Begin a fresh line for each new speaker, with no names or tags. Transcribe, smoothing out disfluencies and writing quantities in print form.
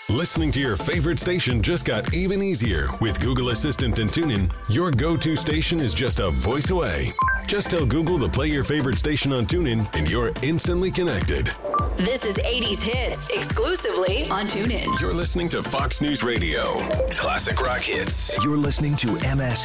Listening to your favorite station just got even easier. With Google Assistant and TuneIn, your go-to station is just a voice away. Just tell Google to play your favorite station on TuneIn, and you're instantly connected.
This is 80s Hits, exclusively on TuneIn.
You're listening to Fox News Radio. Classic rock hits.
You're listening to MS